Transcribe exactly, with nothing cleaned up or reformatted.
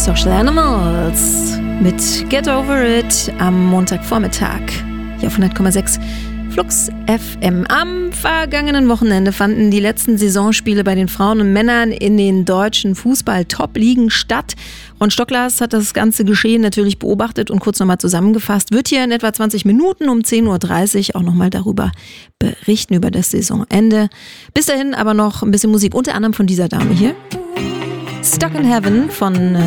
Social Animals mit Get Over It am Montagvormittag hier auf hundert Komma sechs Flux F M. Am vergangenen Wochenende fanden die letzten Saisonspiele bei den Frauen und Männern in den deutschen Fußball-Top-Ligen statt. Ron Stocklas hat das ganze Geschehen natürlich beobachtet und kurz nochmal zusammengefasst. Wird hier in etwa zwanzig Minuten um zehn Uhr dreißig auch nochmal darüber berichten, über das Saisonende. Bis dahin aber noch ein bisschen Musik, unter anderem von dieser Dame hier. Stuck in Heaven von